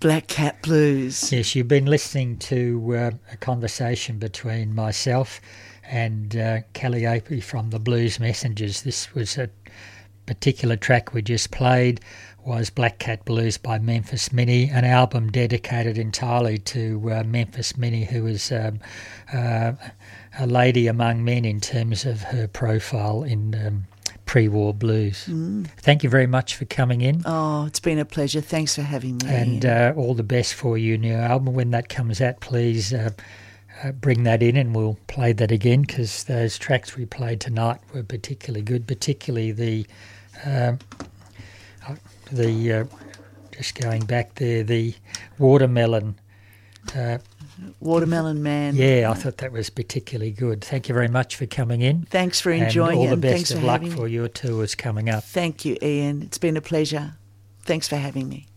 Black Cat Blues. Yes, you've been listening to a conversation between myself and Calliope from the Blues Messengers. This was a particular track we just played was Black Cat Blues by Memphis Minnie, an album dedicated entirely to Memphis Minnie, who is a lady among men in terms of her profile in pre-war blues. Thank you very much for coming in. Oh, it's been a pleasure. Thanks for having me. And all the best for your new album. When that comes out, please bring that in and we'll play that again, because those tracks we played tonight were particularly good, particularly the just going back there, the Watermelon Man. Yeah, I thought that was particularly good. Thank you very much for coming in. Thanks for enjoying it. And all the best Thanks of luck for your tours coming up. Thank you, Ian. It's been a pleasure. Thanks for having me.